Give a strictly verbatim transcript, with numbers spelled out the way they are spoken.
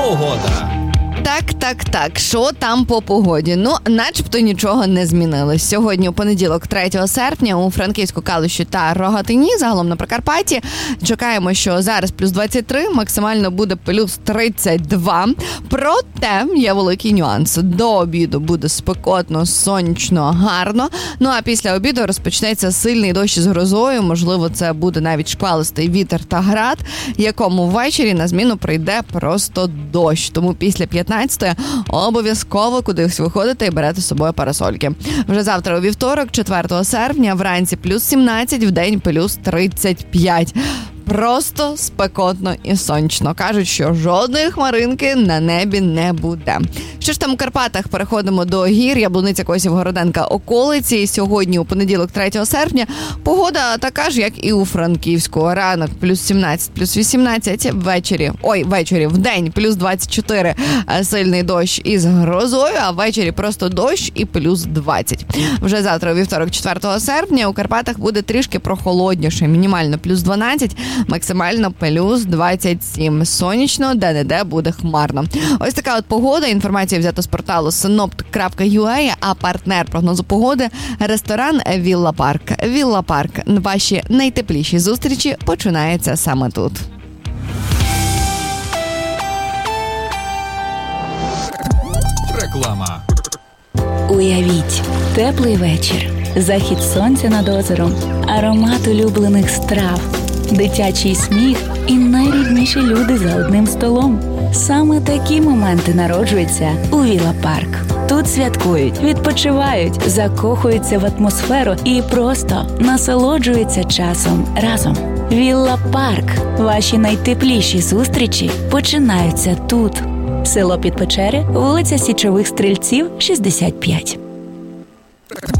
Погода. Так, так, так. Що там по погоді? Ну, начебто нічого не змінилось. Сьогодні у понеділок, третього серпня, у Франківську, Калуші та Рогатині, загалом на Прикарпатті, чекаємо, що зараз плюс двадцять три, максимально буде плюс тридцять два. Проте є великий нюанс. До обіду буде спекотно, сонячно, гарно. Ну, а після обіду розпочнеться сильний дощ з грозою. Можливо, це буде навіть шквалистий вітер та град, якому ввечері на зміну прийде просто дощ. Тому після п'ятнадцятої обов'язково кудись виходите і берете з собою парасольки. Вже завтра у вівторок, четвертого серпня, вранці плюс сімнадцять, вдень плюс тридцять п'ять. Просто спекотно і сонячно. Кажуть, що жодної хмаринки на небі не буде. Що ж там у Карпатах? Переходимо до гір. Яблуниця, Косів, Городенка, околиці. Сьогодні, у понеділок, третього серпня, погода така ж, як і у Франківську. Ранок плюс сімнадцять, плюс вісімнадцять, ввечері, ой, ввечері, вдень плюс двадцять чотири, сильний дощ із грозою, а ввечері просто дощ і плюс двадцять. Вже завтра, у вівторок, четвертого серпня, у Карпатах буде трішки прохолодніше. Мінімально плюс дванадцять, максимально плюс двадцять сім. Сонячно, де-не-де буде хмарно. Ось така от погода. Інформація взята з порталу синоптик крапка ю а, а партнер прогнозу погоди – ресторан «Вілла Парк». «Вілла Парк». Ваші найтепліші зустрічі починаються саме тут. Реклама. Уявіть, теплий вечір, захід сонця над озером, аромат улюблених страв, дитячий сміх і найрідніші люди за одним столом. Саме такі моменти народжуються у Вілла Парк. Тут святкують, відпочивають, закохуються в атмосферу і просто насолоджуються часом разом. Вілла Парк. Ваші найтепліші зустрічі починаються тут. Село Підпечери, вулиця Січових Стрільців, шістдесят п'ять.